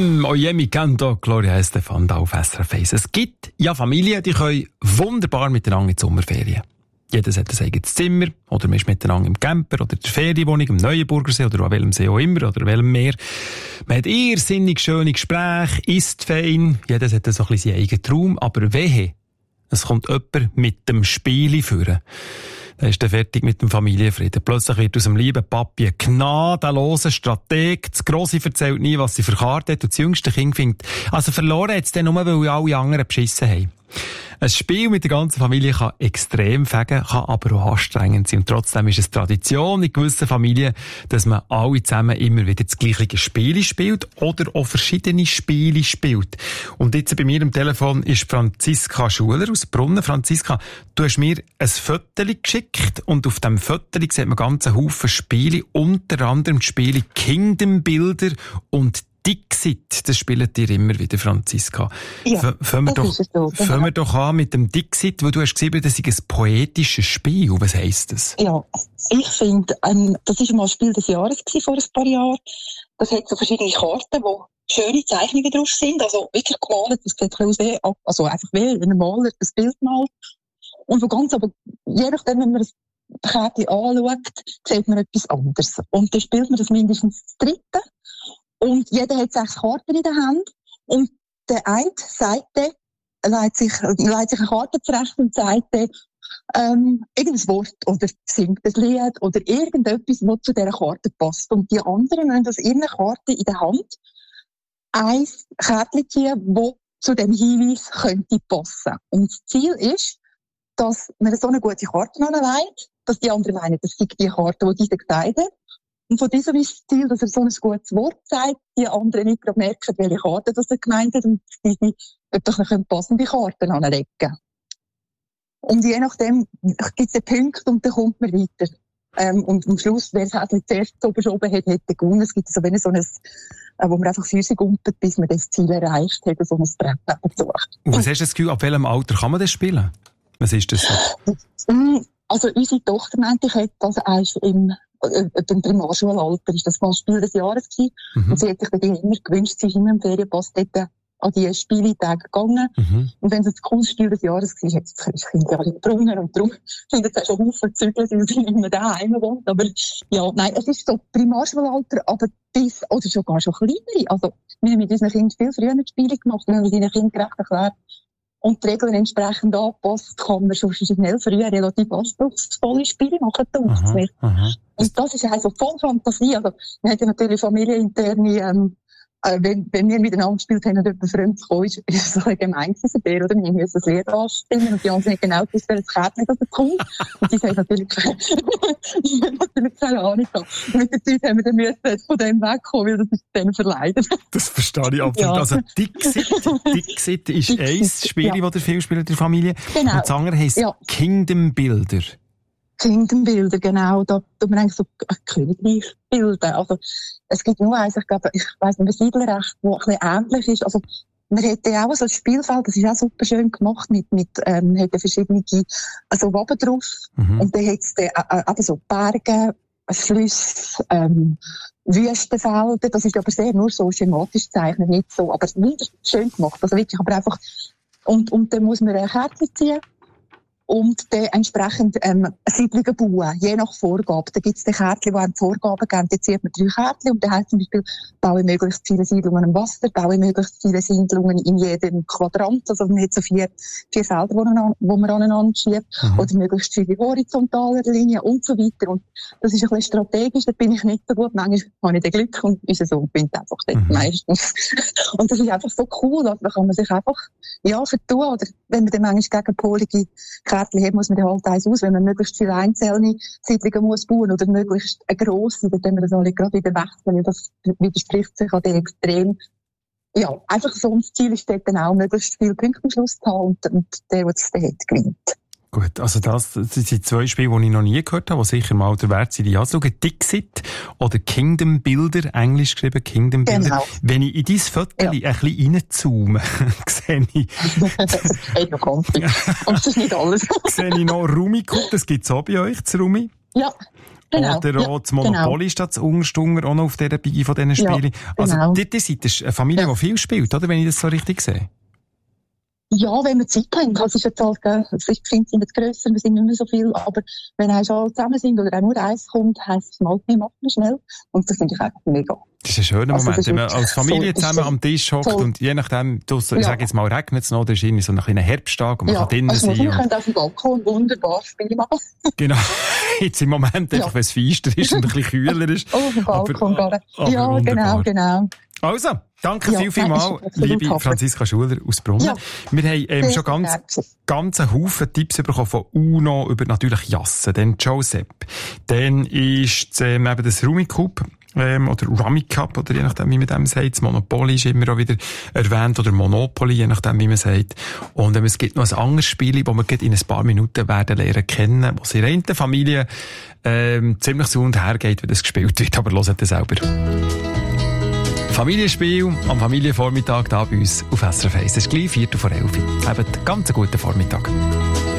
Oye mi canto, Gloria Estefan da auf SRF 1. Es gibt ja Familien, die können wunderbar miteinander in die Sommerferien. Jeder hat ein eigenes Zimmer, oder man ist miteinander im Camper, oder in der Ferienwohnung, im Neuenburgersee, oder an welchem See auch immer, oder welchem Meer. Man hat irrsinnig schöne Gespräche, isst fein, jeder hat so ein bisschen seinen eigenen Traum, aber wehe, es kommt jemand mit dem Spieli führen. Dann ist er fertig mit dem Familienfrieden. Plötzlich wird aus dem lieben Papi ein gnadenloser Strateg. Das Grosse erzählt nie, was sie für Karten hat. Und das jüngste Kind findet, also verloren hat es dann nur, weil alle anderen beschissen haben. Ein Spiel mit der ganzen Familie kann extrem fegen, kann aber auch anstrengend sein. Und trotzdem ist es Tradition in gewissen Familien, dass man alle zusammen immer wieder das gleiche Spiel spielt oder auch verschiedene Spiele spielt. Und jetzt bei mir am Telefon ist Franziska Schuler aus Brunnen. Franziska, du hast mir ein Foto geschickt und auf diesem Foto sieht man ganz einen Haufen Spiele, unter anderem die Spiele Kingdom Builder und Dixit, das spielt ihr immer wieder, Franziska. Ja, fangen wir doch an mit dem Dixit, wo du hast gesagt, das ist ein poetisches Spiel. Was heisst das? Ja, ich finde, das war mal ein Spiel des Jahres vor ein paar Jahren. Das hat so verschiedene Karten, wo schöne Zeichnungen drauf sind, also wirklich gemalt. Das sieht aus wie, also einfach wie ein Maler das Bild malt. Und wo ganz, aber je nachdem, wenn man das Kärtchen anschaut, sieht man etwas anderes. Und dann spielt man das mindestens das dritte. Und jeder hat 6 Karten in der Hand. Und der eine Seite leitet sich eine Karte zurecht und sagt irgendein Wort oder singt ein Lied oder irgendetwas, was zu dieser Karte passt. Und die anderen haben aus ihren Karten in der Hand ein Kärtchen ziehen, das zu dem Hinweis könnte passen. Und das Ziel ist, dass man so eine gute Karte anlegt, dass die anderen meinen, das sei die Karte, die dieser gesagt hat. Und von diesem ist das Ziel, dass er so ein gutes Wort sagt, die anderen nicht gerade merken, welche Karte das er gemeint hat, und die doch noch passende Karten anlegen. Und je nachdem gibt es einen Punkt und dann kommt man weiter. Und am Schluss, wer es zuerst so verschoben hat, hat gewonnen. Es gibt so ein, wo man einfach für sich gumpet, bis man das Ziel erreicht hat, so ein Brett dazu. Und was hast du das Gefühl, ab welchem Alter kann man das spielen? Was ist das so? Also unsere Tochter meinte, ich hätte das eigentlich im Primarschulalter ist das mal Spiel des Jahres gewesen. Und sie hat sich dann immer gewünscht, sie ist immer im Ferienpass dort an die Spieltage gegangen. Und wenn es ein cooles Spiel des Jahres war, hat das Kind ja gesprungen und darum sind jetzt auch schon Haufen gezügelt, weil sie nicht mehr daheim wohnt. Aber ja, nein, es ist so Primarschulalter, aber oder sogar schon kleinere. Also, wir haben mit unseren Kindern viel früher Spiele gemacht, wir haben mit unseren Kindern gerecht erklärt. Und die Regeln entsprechend angepasst, kann man schon schnell früher relativ anspruchsvolle Spiele machen. Und das ist also voll Fantasie. Also, wir haben ja natürlich familieninterne, wenn wir miteinander gespielt haben und jemand fremd kam, ist es so ein gemein gewesen, der, oder? Wir müssen das Lied anstimmen und die anderen nicht genau gewusst, welches Kärtchen das kommt. Und die haben natürlich keine Ahnung gehabt. Und mit der Zeit haben wir dann müssen von dem wegkommen, weil das ist denen verleidet. Das verstehe ich absolut. Ja. Also Dixit ist ein Spiel, das ihr viel spielt in der Familie. Genau. Und das andere heisst Kingdom Builder. Kingdom Builder, genau. Da tut man eigentlich so Königreich bilden. Also, es gibt nur eins, ich glaube, ich weiss nicht, ein Siedlerrecht, das ein bisschen ähnlich ist. Also, man hätte ja auch so ein Spielfeld, das ist auch super schön gemacht, hätte verschiedene, also Waben drauf. Und dann hätte es dann so Berge, Flüsse, Wüstenfelder. Das ist aber sehr nur so schematisch gezeichnet, nicht so, aber wunderschön gemacht. Also wirklich, aber einfach, und dann muss man eine Karte ziehen. Und dann entsprechend Siedlungen bauen, je nach Vorgabe. Da gibt es die Kärtchen, die einem Vorgaben geben. Da zieht man 3 Kärtchen und dann heisst zum Beispiel, baue möglichst viele Siedlungen am Wasser, baue möglichst viele Siedlungen in jedem Quadrant. Also man hat so 4 Felder, wo man aneinander schiebt. Oder möglichst viele horizontale Linien und so weiter. Und das ist ein bisschen strategisch, da bin ich nicht so gut. Manchmal habe ich den Glück und unser Sohn gewinnt einfach dort meistens. Und das ist einfach so cool. Also da kann man sich einfach, vertun. Oder wenn man dann manchmal gegen polige Kärtchen hat, muss man dann halt eins aus, wenn man möglichst viele einzelne Siedlungen muss bauen oder möglichst eine grosse, dann wir das alle gerade wieder wechseln, das widerspricht sich an den Extrem. Ja, einfach so ein Ziel ist dort dann auch, möglichst viele Punkte am Schluss zu haben und der es dann hat, gewinnt. Gut, also das sind 2 Spiele, die ich noch nie gehört habe, die sicher mal der Wert sind, die anzuschauen. Dixit oder Kingdom Builder, englisch geschrieben, Kingdom Builder. Genau. Wenn ich in dein Foto ein bisschen reinzoome, sehe ich... Hey, noch ganz viel. Und das ist nicht alles. Sehe ich noch Rumiko, das gibt es auch bei euch, das Rumi? Ja. Genau. Oder auch das Monopoly statt das Unterstunger auch noch auf dieser Bigi von diesen Spielen. Also, ihr seid eine Familie, die viel spielt, oder? Wenn ich das so richtig sehe. Ja, wenn wir Zeit haben. Das ist jetzt halt, ich finde, sind jetzt grösser, wir sind nicht mehr so viel, aber wenn alle zusammen sind oder auch nur eins kommt, heisst es mal, wir machen schnell. Und das finde ich einfach mega. Das ist ein schöner Moment, wenn man als Familie zusammen am Tisch hockt und je nachdem, ich sage jetzt mal, regnet es noch, oder ist irgendwie so ein kleiner Herbsttag und man kann drinnen sein. Wir können auf dem Balkon wunderbar Spiele machen. Genau. Jetzt im Moment einfach, wenn es feister ist und ein bisschen kühler ist. Auf dem Balkon aber ja, wunderbar. genau. Also, danke vielmals, liebe Franziska Schuler aus Brunnen. Ja, wir haben schon ganz einen Haufen Tipps bekommen von Uno über natürlich Jassen, dann Josep. Dann ist eben das Rummikub. Oder Rummy Cup, oder je nachdem, wie man dem sagt. Das Monopoly ist immer auch wieder erwähnt, oder Monopoly, je nachdem, wie man sagt. Und es gibt noch ein anderes Spiel, das wir in ein paar Minuten werden lernen kennen, was in einer Familie ziemlich so und her geht, wenn das gespielt wird. Aber hört es selber. Familienspiel am Familienvormittag da bei uns auf SRF 1. Es ist gleich 11:45. Habt einen ganz guten Vormittag.